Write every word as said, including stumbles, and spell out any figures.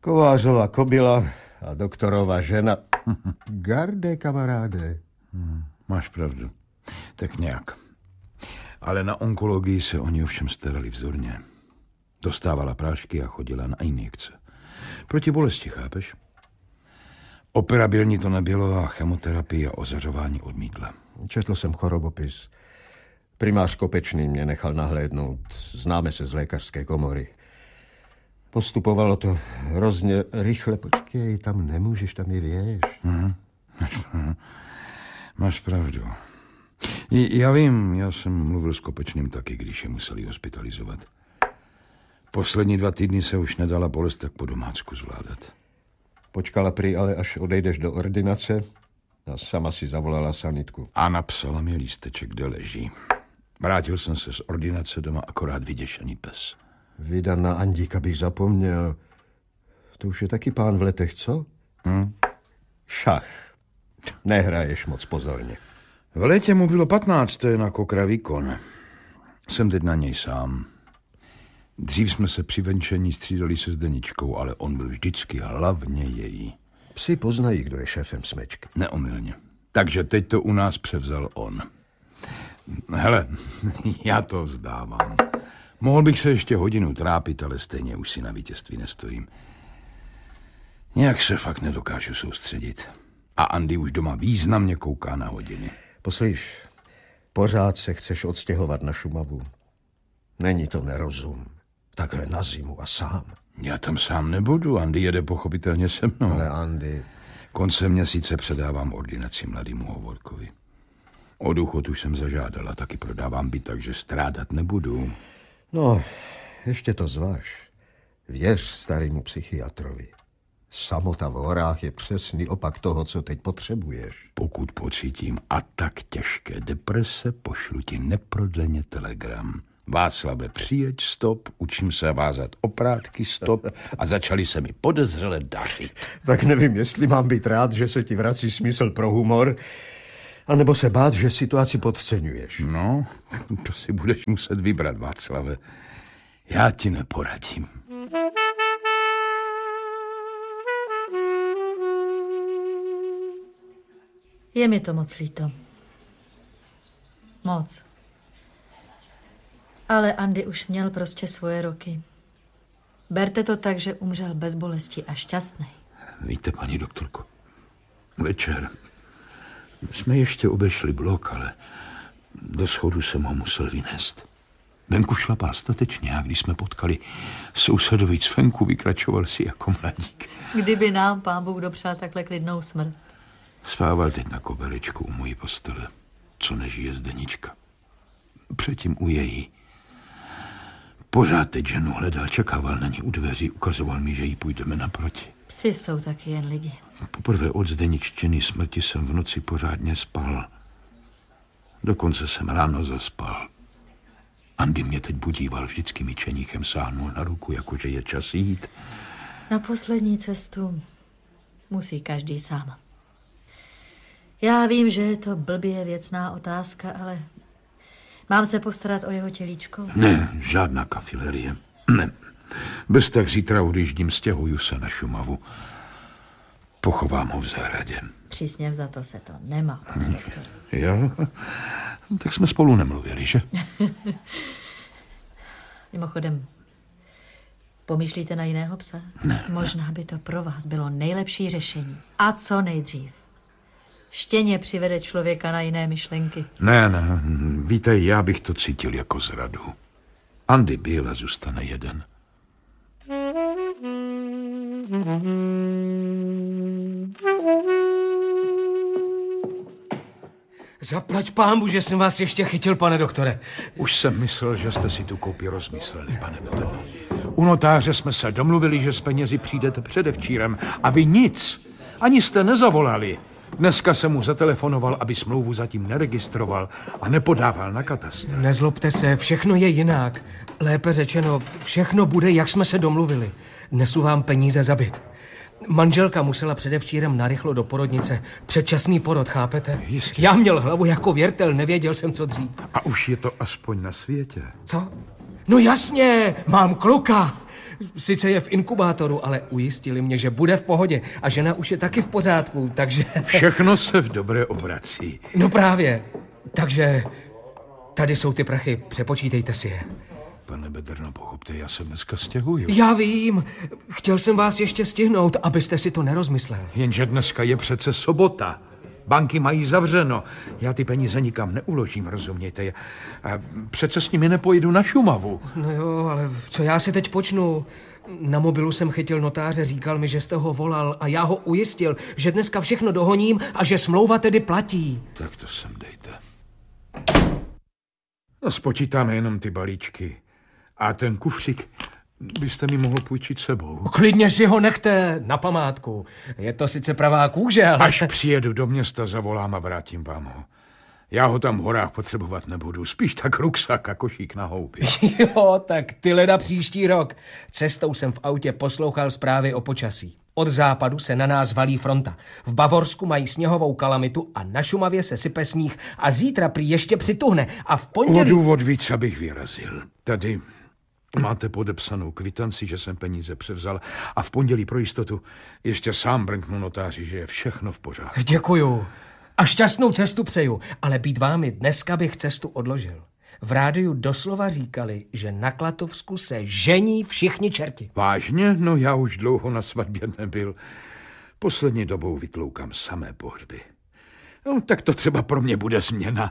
Kovářova kobila a doktorova žena. Garde, kamaráde. Hmm, máš pravdu. Tak nějak. Ale na onkologii se o ní ovšem starali vzorně. Dostávala prášky a chodila na injekce. Proti bolesti, chápeš? Operabilní to nebylo a chemoterapii a ozařování odmítla. Četl jsem chorobopis. Primář Kopečný mě nechal nahlédnout. Známe se z lékařské komory. Postupovalo to hrozně rychle. Počkej, tam nemůžeš, tam je věž. Hmm. Máš pravdu. Já vím, já jsem mluvil s Kopečným taky, když je museli hospitalizovat. Poslední dva týdny se už nedala bolest tak po domácku zvládat. Počkala prý, ale až odejdeš do ordinace a sama si zavolala sanitku. A napsala mi lísteček, kde leží. Vrátil jsem se z ordinace doma akorát vyděšený pes. Vydan na Andíka bych zapomněl. To už je taky pán v letech, co? Hm? Šach. Nehraješ moc pozorně. V létě mu bylo patnáct, to je na kokra výkon. Jsem teď na něj sám. Dřív jsme se při venčení střídali se Zdeničkou, ale on byl vždycky hlavně její. Psi poznají, kdo je šéfem smečky. Neomylně. Takže teď to u nás převzal on. Hele, já to vzdávám. Mohl bych se ještě hodinu trápit, ale stejně už si na vítězství nestojím. Nějak se fakt nedokážu soustředit. A Andy už doma významně kouká na hodiny. Poslyš, pořád se chceš odstěhovat na Šumavu. Není to nerozum. Takhle na zimu a sám. Já tam sám nebudu, Andy jede pochopitelně se mnou. Ale Andy... Koncem měsíce předávám ordinaci mladému Hovorkovi. O důchod už jsem zažádala, taky prodávám byt, takže strádat nebudu. No, ještě to zváž. Věř starému psychiatrovi. Samota v horách je přesný opak toho, co teď potřebuješ. Pokud pocítím a tak těžké deprese, pošlu ti neprodleně telegram. Václave, přijeď, stop, učím se vázat oprátky, stop a začali se mi podezřele dařit. Tak nevím, jestli mám být rád, že se ti vrací smysl pro humor, anebo se bát, že situaci podceňuješ. No, to si budeš muset vybrat, Václave. Já ti neporadím. Je mi to moc líto. Moc. Ale Andy už měl prostě svoje roky. Berte to tak, že umřel bez bolesti a šťastný. Víte, paní doktorko, večer jsme ještě obešli blok, ale do schodu jsem ho musel vynést. Venku šlapal statečně a když jsme potkali sousedovi Cvenku, vykračoval si jako mladík. Kdyby nám pán Bůh dopřál takhle klidnou smrt. Spával teď na koberečku u mojí postele, co nežije Zdenička. Předtím u její. Pořád teď ženu hledal, čekával na ní u dveří, ukazoval mi, že jí půjdeme naproti. Psi jsou taky jen lidi. Poprvé od Zdeniččiny smrti jsem v noci pořádně spal. Dokonce jsem ráno zaspal. Andy mě teď budíval, vždycky mi čeníchem sáhnul na ruku, jakože je čas jít. Na poslední cestu musí každý sám. Já vím, že je to blbě věcná otázka, ale mám se postarat o jeho tělíčko? Ne, žádná kafilerie. Ne. Bez tak zítra odjíždím, stěhuju se na Šumavu. Pochovám ho v zahradě. Přísně vzato se to nemá, pane doktor. Jo? Tak jsme spolu nemluvili, že? Mimochodem, pomýšlíte na jiného psa? Ne. Možná by to pro vás bylo nejlepší řešení. A co nejdřív. Štěně přivede člověka na jiné myšlenky. Ne, ne, víte, já bych to cítil jako zradu. Andy byl a zůstane jeden. Zaplať pánbu, že jsem vás ještě chytil, pane doktore. Už jsem myslel, že jste si tu koupi rozmysleli, pane Veterno. U notáře jsme se domluvili, že s penězi přijdete předevčírem a vy nic. Ani jste nezavolali. Dneska jsem mu zatelefonoval, aby smlouvu zatím neregistroval a nepodával na katastr. Nezlobte se, všechno je jinak. Lépe řečeno, všechno bude, jak jsme se domluvili. Nesu vám peníze za byt. Manželka musela předevčírem narychlo do porodnice. Předčasný porod, chápete? Jistě. Já měl hlavu jako věrtel, nevěděl jsem, co dřív. A už je to aspoň na světě. Co? No jasně, mám kluka. Sice je v inkubátoru, ale ujistili mě, že bude v pohodě a žena už je taky v pořádku, takže... Všechno se v dobré obrací. No právě. Takže tady jsou ty prachy, přepočítejte si je. Pane Bedrno, pochopte, já se dneska stěhuju. Já vím. Chtěl jsem vás ještě stihnout, abyste si to nerozmyslel. Jenže dneska je přece sobota. Banky mají zavřeno. Já ty peníze nikam neuložím, rozumějte. A přece s nimi nepojedu na Šumavu. No jo, ale co já si teď počnu? Na mobilu jsem chytil notáře, říkal mi, že jste ho volal a já ho ujistil, že dneska všechno dohoním a že smlouva tedy platí. Tak to sem dejte. No, spočítáme jenom ty balíčky. A ten kufřík byste mi mohl půjčit sebou. Klidně si ho nechte na památku. Je to sice pravá kůže, ale... Až přijedu do města, zavolám a vrátím vám ho. Já ho tam v horách potřebovat nebudu. Spíš tak ruksak a košík na houby. Jo, tak ty leda příští rok. Cestou jsem v autě poslouchal zprávy o počasí. Od západu se na nás valí fronta. V Bavorsku mají sněhovou kalamitu a na Šumavě se sype sníh. A zítra prý ještě přituhne. A v pondělí... O důvod víc, abych vyrazil. Tady máte podepsanou kvitanci, že jsem peníze převzal. A v pondělí pro jistotu ještě sám brnknu notáři, že je všechno v pořádku. Děkuju. A šťastnou cestu přeju. Ale být vámi dneska bych cestu odložil. V rádiu doslova říkali, že na Klatovsku se žení všichni čerti. Vážně? No já už dlouho na svatbě nebyl. Poslední dobou vytloukám samé pohřby. No tak to třeba pro mě bude změna.